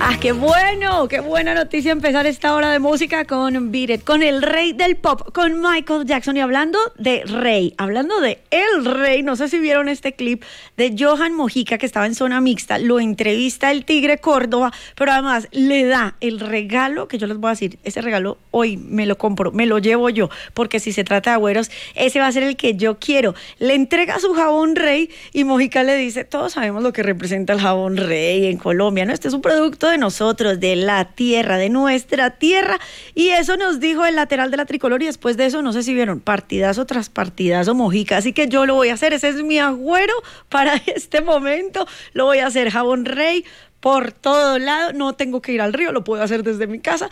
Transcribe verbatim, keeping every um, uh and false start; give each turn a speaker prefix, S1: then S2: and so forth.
S1: Ah, qué bueno, qué buena noticia empezar esta hora de música con Beat It, con el rey del pop, con Michael Jackson. Y hablando de rey, hablando de el rey, no sé si vieron este clip de Johan Mojica, que estaba en Zona Mixta, lo entrevista el Tigre Córdoba, pero además le da el regalo, que yo les voy a decir, ese regalo hoy me lo compro, me lo llevo yo, porque si se trata de agüeros, ese va a ser el que yo quiero. Le entrega su jabón rey y Mojica le dice, todos sabemos lo que representa el jabón rey en Colombia, ¿no? Este es un producto de nosotros, de la tierra, de nuestra tierra, y eso nos dijo el lateral de la tricolor, y después de eso, no sé si vieron, partidazo tras partidazo Mojica, así que yo lo voy a hacer, ese es mi agüero para este momento, lo voy a hacer, jabón rey por todo lado, no tengo que ir al río, lo puedo hacer desde mi casa,